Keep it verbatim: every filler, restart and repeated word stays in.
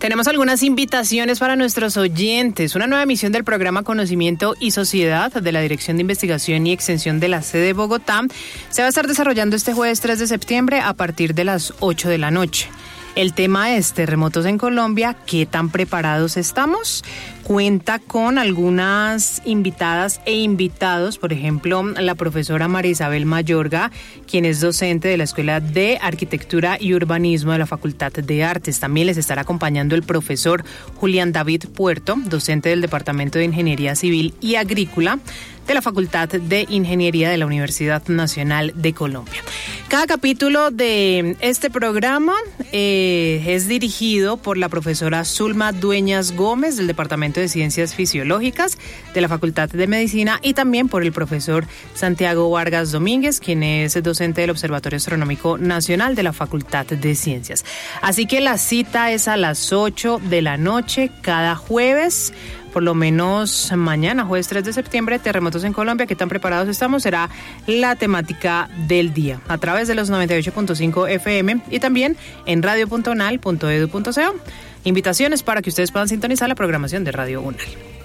Tenemos algunas invitaciones para nuestros oyentes. Una nueva emisión del programa Conocimiento y Sociedad de la Dirección de Investigación y Extensión de la sede de Bogotá se va a estar desarrollando este jueves tres de septiembre a partir de las ocho de la noche. El tema es terremotos en Colombia. ¿Qué tan preparados estamos? Cuenta con algunas invitadas e invitados, por ejemplo, la profesora María Isabel Mayorga, quien es docente de la Escuela de Arquitectura y Urbanismo de la Facultad de Artes. También les estará acompañando el profesor Julián David Puerto, docente del Departamento de Ingeniería Civil y Agrícola de la Facultad de Ingeniería de la Universidad Nacional de Colombia. Cada capítulo de este programa eh, es dirigido por la profesora Zulma Dueñas Gómez del Departamento de Ciencias Fisiológicas de la Facultad de Medicina y también por el profesor Santiago Vargas Domínguez, quien es docente del Observatorio Astronómico Nacional de la Facultad de Ciencias. Así que la cita es a las ocho de la noche cada jueves. Por lo menos mañana, jueves tres de septiembre, terremotos en Colombia. ¿Qué tan preparados estamos? Será la temática del día a través de los noventa y ocho punto cinco F M y también en radio punto unal punto edu punto co. Invitaciones para que ustedes puedan sintonizar la programación de Radio UNAL.